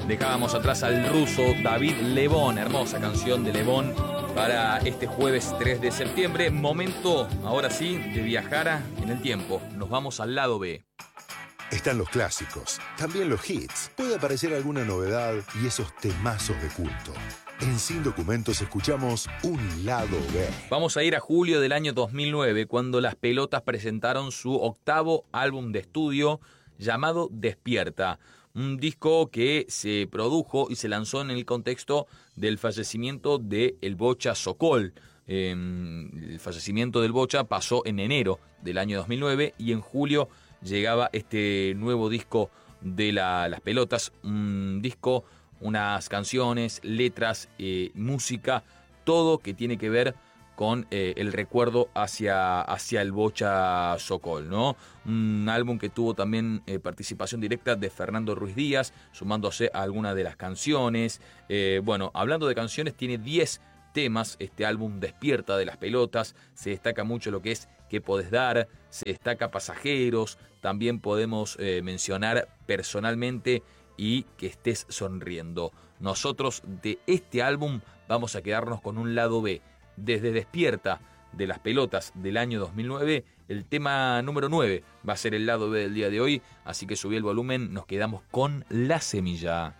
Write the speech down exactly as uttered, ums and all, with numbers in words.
Dejábamos atrás al ruso David Lebón, hermosa canción de Lebón para este jueves tres de septiembre. Momento, ahora sí, de viajar en el tiempo. Nos vamos al lado B. Están los clásicos, también los hits. Puede aparecer alguna novedad y esos temazos de culto. En Sin Documentos escuchamos un lado B. Vamos a ir a julio del año dos mil nueve, cuando Las Pelotas presentaron su octavo álbum de estudio llamado Despierta. Un disco que se produjo y se lanzó en el contexto del fallecimiento de el Bocha Sokol. Eh, el fallecimiento del Bocha pasó en enero del año dos mil nueve y en julio llegaba este nuevo disco de la, Las Pelotas. Un disco, unas canciones, letras, eh, música, todo que tiene que ver con eh, el recuerdo hacia, hacia el Bocha Sokol, ¿no? Un álbum que tuvo también eh, participación directa de Fernando Ruiz Díaz, sumándose a algunas de las canciones. Eh, bueno, hablando de canciones, tiene diez temas este álbum Despierta de Las Pelotas. Se destaca mucho lo que es ¿Qué podés dar? Se destaca Pasajeros. También podemos eh, mencionar Personalmente y Que estés sonriendo. Nosotros de este álbum vamos a quedarnos con un lado B. Desde Despierta de Las Pelotas del año dos mil nueve, el tema número nueve va a ser el lado B del día de hoy, así que subí el volumen, nos quedamos con La Semilla.